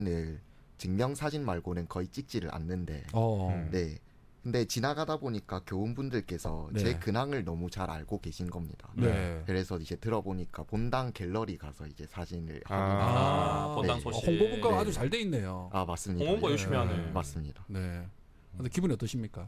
증명사진 말고는 거의 찍지를 않는데 네. 근데 지나가다 보니까 교원분들께서 네. 제 근황을 너무 잘 알고 계신 겁니다. 네. 그래서 이제 들어보니까 본당 갤러리 가서 이제 사진을 본당 네. 소식. 홍보국가가 네. 아주 잘 돼 있네요. 아 맞습니다. 홍보 네. 열심히 하네. 맞습니다. 네. 근데 기분이 어떠십니까?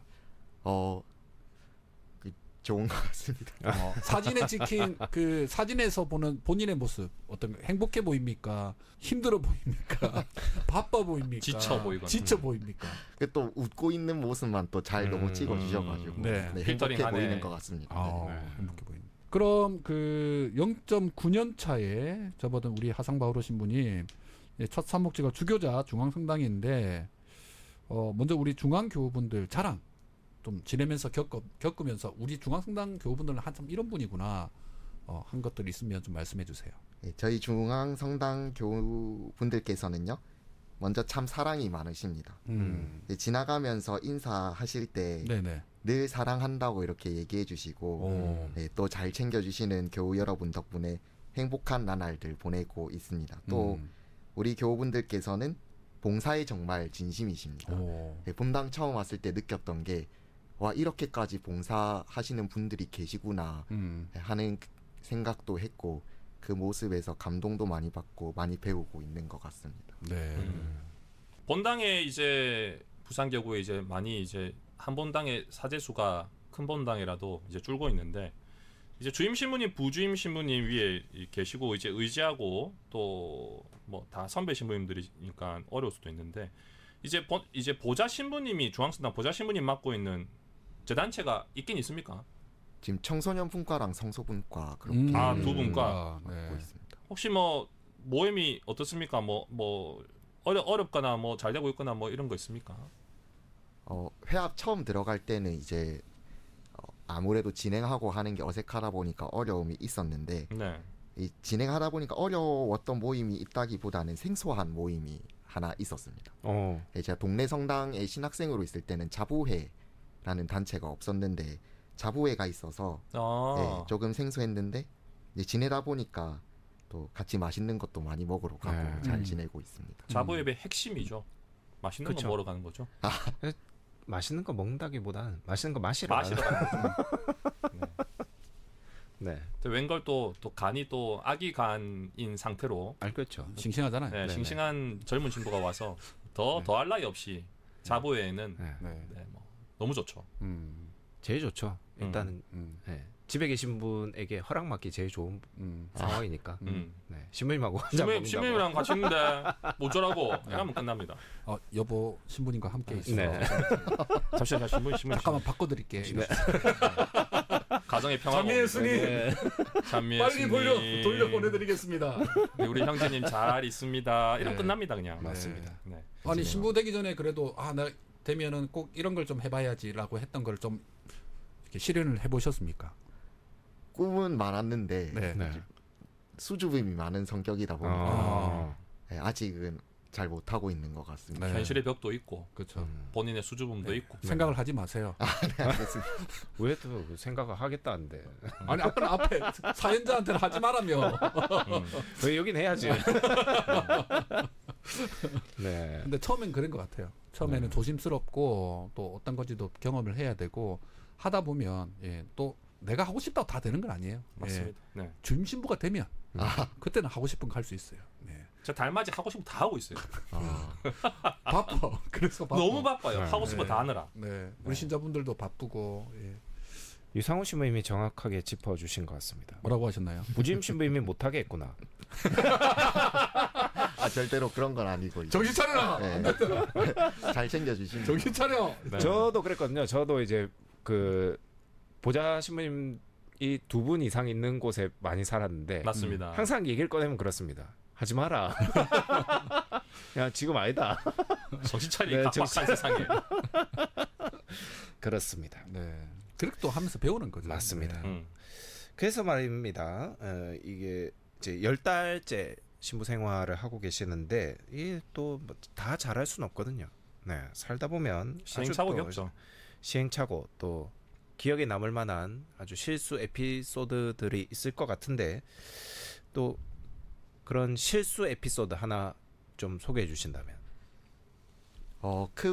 좋은 것 같습니다. 사진에 찍힌 그 사진에서 보는 본인의 모습 어떤 행복해 보입니까? 힘들어 보입니까? 바빠 보입니까? 지쳐 보이거나. 지쳐 보입니까? 또 웃고 있는 모습만 또 잘 너무 찍어주셔가지고 네. 네, 필터링 행복해 하네. 보이는 것 같습니다. 네. 행복해 보입니다. 그럼 그 0.9년 차에 접어든 우리 하상바오로 신부님 첫 산목지가 주교자 중앙성당인데 먼저 우리 중앙교우분들 자랑 좀 지내면서 겪으면서 우리 중앙성당 교우분들은 한참 이런 분이구나 한 것들 있으면 좀 말씀해 주세요. 네, 저희 중앙성당 교우분들께서는요 먼저 참 사랑이 많으십니다. 네, 지나가면서 인사하실 때 네네. 늘 사랑한다고 이렇게 얘기해 주시고 네, 또 잘 챙겨주시는 교우 여러분 덕분에 행복한 나날들 보내고 있습니다. 또 우리 교우분들께서는 봉사에 정말 진심이십니다. 네, 본당 처음 왔을 때 느꼈던 게 와 이렇게까지 봉사하시는 분들이 계시구나 하는 생각도 했고 그 모습에서 감동도 많이 받고 많이 배우고 있는 것 같습니다. 네. 본당에 이제 부산교구에 이제 많이 이제 한 본당의 사제수가 큰 본당이라도 이제 줄고 있는데 이제 주임 신부님, 부주임 신부님 위에 계시고 이제 의지하고 또 뭐 다 선배 신부님들이니까 어려울 수도 있는데 이제 보좌 신부님이 중앙성당 보좌 신부님 맡고 있는 재단체가 있긴 있습니까? 지금 청소년 분과랑 성소분과 그렇게 두 분과 맡고 있습니다. 혹시 뭐 모임이 어떻습니까? 뭐 어렵거나 뭐 잘 되고 있거나 뭐 이런 거 있습니까? 회합 처음 들어갈 때는 이제 아무래도 진행하고 하는 게 어색하다 보니까 어려움이 있었는데 네. 이 진행하다 보니까 어려웠던 모임이 있다기보다는 생소한 모임이 하나 있었습니다. 네, 제가 동네 성당의 신학생으로 있을 때는 자부회라는 단체가 없었는데 자부회가 있어서 네, 조금 생소했는데 이제 지내다 보니까 또 같이 맛있는 것도 많이 먹으러 가고 잘 지내고 있습니다. 자부회의 핵심이죠. 맛있는 그쵸. 거 먹으러 가는 거죠. 맛있는 거 먹는다기보다는 맛있는 거 마시러 마시러 가는 가는 거죠. 네. 웬걸 또 간이 또 아기 간인 상태로 그렇죠. 싱싱하잖아요. 네, 싱싱한 젊은 신부가 와서 더할 나위 없이 자부회에는 뭐 너무 좋죠. 제일 좋죠. 일단은 네. 집에 계신 분에게 허락받기 제일 좋은 상황이니까. 네. 신부님하고 신부님이랑 같이 있는데 모자라고 이러면 끝납니다. 여보 신부님과 함께 있어요. 네. 잠시만요, 신부님. 잠깐만 바꿔드릴게. 네. 가정의 평화가 참미의 스님. 참미의 빨리 스님. 돌려 보내드리겠습니다. 네, 우리 형제님 잘 있습니다. 이러면 네. 끝납니다, 그냥. 맞습니다. 네. 아니 신부 되기 전에 그래도 나 되면은 꼭 이런 걸 좀 해봐야지라고 했던 걸 좀 이렇게 실현을 해보셨습니까? 꿈은 많았는데 네. 수줍음이 많은 성격이다 보니까 네, 아직은 잘 못하고 있는 것 같습니다. 네. 현실의 벽도 있고 그렇죠. 본인의 수줍음도 있고. 생각을 하지 마세요. 네, 알겠습니다. 왜 또 생각을 하겠다는데. 아니 아까는 앞에 사연자한테는 하지 말라며. 왜 여긴 해야지. 네. 근데 처음엔 그런 것 같아요. 처음에는 조심스럽고 또 어떤 건지도 경험을 해야 되고 하다 보면 또 내가 하고 싶다고 다 되는 건 아니에요. 맞습니다. 네. 주임 신부가 되면 그때는 하고 싶은 거 할 수 있어요. 네. 저 달맞이 하고 싶은 거 다 하고 있어요. 바빠. 그래서 바빠. 너무 바빠요. 하고 싶은 거 다 하느라. 네. 우리 신자분들도 바쁘고. 유상우 신부님이 정확하게 짚어주신 것 같습니다. 뭐라고 하셨나요? 부주임 신부님이 못하게 했구나. 절대로 그런 건 아니고 정신 차려라. 네. 잘 챙겨주시면 정신 차려. 네. 저도 그랬거든요. 저도 이제 그 보좌 신부님 이 두 분 이상 있는 곳에 많이 살았는데 맞습니다. 항상 얘기를 꺼내면 그렇습니다. 하지 마라. 야 지금 아니다. 정신 차리 네, 각박한 세상에. 그렇습니다. 네. 그렇게 또 하면서 배우는 거죠. 맞습니다. 네. 그래서 말입니다. 이게 이제 10달째 신부 생활을 하고 계시는데 이게 또 다 잘할 수는 없거든요. 네, 살다 보면 시행착오 겪죠. 시행착오 또 기억에 남을 만한 아주 실수 에피소드들이 있을 것 같은데 또 그런 실수 에피소드 하나 좀 소개해 주신다면.